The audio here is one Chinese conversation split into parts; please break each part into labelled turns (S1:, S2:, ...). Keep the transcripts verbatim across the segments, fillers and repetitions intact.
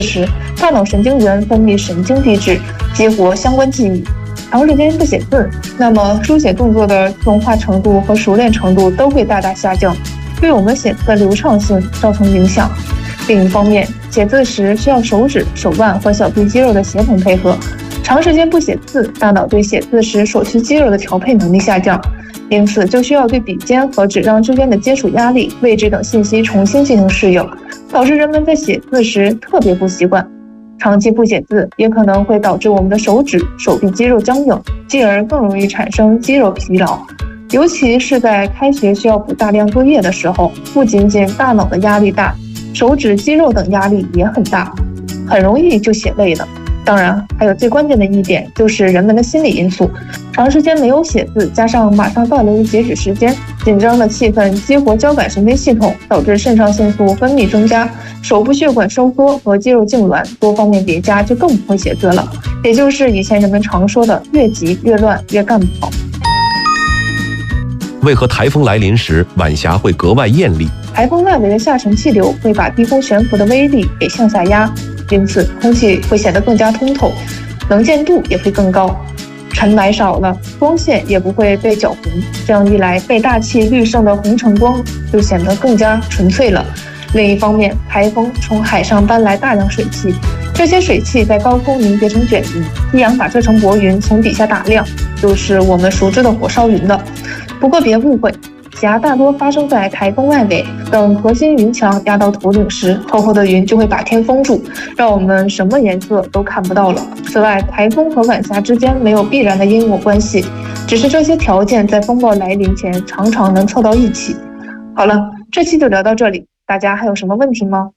S1: 时，大脑神经元分泌神经递质，激活相关记忆。长时间不写字，那么书写动作的融化程度和熟练程度都会大大下降，对我们写字的流畅性造成影响。另一方面，写字时需要手指、手腕和小臂肌肉的协同配合，长时间不写字，大脑对写字时所需肌肉的调配能力下降，因此就需要对笔尖和纸张之间的接触压力、位置等信息重新进行适应，导致人们在写字时特别不习惯。长期不写字也可能会导致我们的手指、手臂肌肉僵硬，进而更容易产生肌肉疲劳。尤其是在开学需要补大量作业的时候，不仅仅大脑的压力大，手指、肌肉等压力也很大，很容易就写累了。当然，还有最关键的一点就是人们的心理因素。长时间没有写字，加上马上到来的截止时间，紧张的气氛激活交感神经系统，导致肾上腺素分泌增加，手部血管收缩和肌肉痉挛多方面叠加，就更不会写字了。也就是以前人们常说的越急越乱越干不好。
S2: 为何台风来临时晚霞会格外艳丽？
S1: 台风外围的下沉气流会把低空悬浮的微粒给向下压，因此空气会显得更加通透，能见度也会更高，尘霾少了，光线也不会被搅浑，这样一来，被大气滤胜的红橙光就显得更加纯粹了。另一方面，台风从海上搬来大量水汽，这些水汽在高空凝结成卷云，一氧化车成薄云从底下打亮，就是我们熟知的火烧云了。不过别误会，霞大多发生在台风外围，等核心云墙压到头顶时，厚厚的云就会把天封住，让我们什么颜色都看不到了。此外，台风和晚霞之间没有必然的因果关系，只是这些条件在风暴来临前常常能凑到一起。好了，这期就聊到这里，大家还有什么问题吗？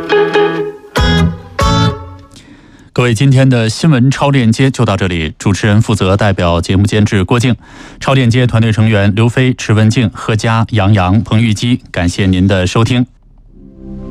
S3: 各位，今天的新闻超链接就到这里。主持人负责代表节目监制郭靖，超链接团队成员刘飞、池文静、贺佳、杨洋、彭玉基，感谢您的收听。